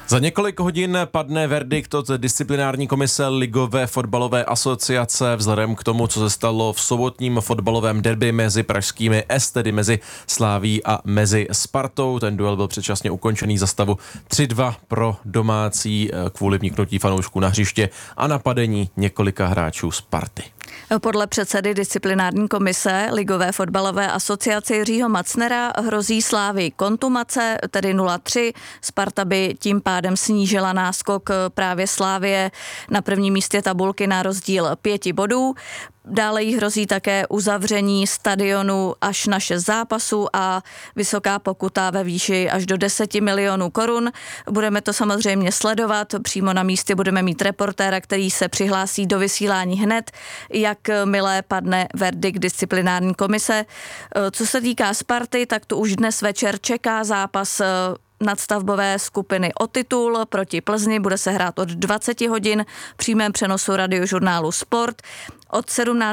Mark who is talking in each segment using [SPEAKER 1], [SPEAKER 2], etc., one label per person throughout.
[SPEAKER 1] Za několik hodin padne verdikt od disciplinární komise Ligové fotbalové asociace vzhledem k tomu, co se stalo v sobotním fotbalovém derby mezi pražskými S, tedy mezi Slaví a mezi Spartou. Ten duel byl předčasně ukončený za stavu 3-2 pro domácí kvůli vniknutí fanoušků na hřiště a napadení několika hráčů Sparty.
[SPEAKER 2] Podle předsedy disciplinární komise Ligové fotbalové asociace Jiřího Macnera hrozí Slávii kontumace, tedy 0-3. Sparta by tím pádem snížila náskok právě Slávie na prvním místě tabulky na rozdíl 5 bodů. Dále jí hrozí také uzavření stadionu až na 6 zápasů a vysoká pokuta ve výši až do 10 milionů korun. Budeme to samozřejmě sledovat. Přímo na místě budeme mít reportéra, který se přihlásí do vysílání hned, jakmile padne verdikt disciplinární komise. Co se týká Sparty, tak tu už dnes večer čeká zápas nadstavbové skupiny o titul proti Plzni. Bude se hrát od 20 hodin v přímém přenosu radiožurnálu Sport. Od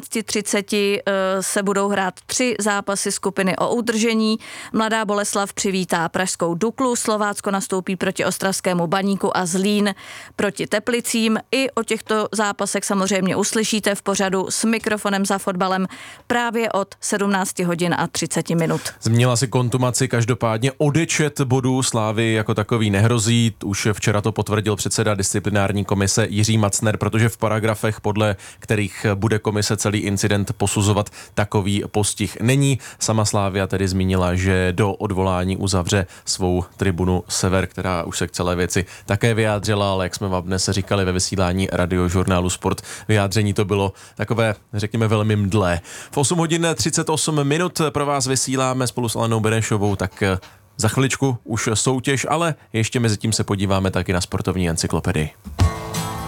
[SPEAKER 2] 17:30 se budou hrát 3 zápasy skupiny o udržení. Mladá Boleslav přivítá pražskou Duklu, Slovácko nastoupí proti ostravskému Baníku a Zlín proti Teplicím. I o těchto zápasech samozřejmě uslyšíte v pořadu S mikrofonem za fotbalem právě od 17 hodin a 30 minut.
[SPEAKER 1] Zmínila si kontumaci, každopádně odečet bodů Slávy jako takový nehrozí. Už včera to potvrdil předseda disciplinární komise Jiří Macner, protože v paragrafech, podle kterých bude komise celý incident posuzovat, takový postih není. Sama Slavia tedy zmínila, že do odvolání uzavře svou tribunu Sever, která už se k celé věci také vyjádřila, ale jak jsme vám dnes říkali ve vysílání radiožurnálu Sport, vyjádření to bylo takové, řekněme, velmi mdlé. V 8 hodin 38 minut pro vás vysíláme spolu s Alenou Benešovou, tak za chviličku už soutěž, ale ještě mezi tím se podíváme taky na sportovní encyklopedii.